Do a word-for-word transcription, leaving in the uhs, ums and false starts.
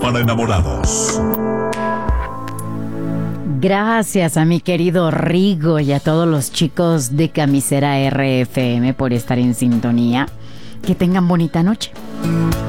para enamorados. Gracias a mi querido Rigo y a todos los chicos de Camisera R F M por estar en sintonía. Que tengan bonita noche.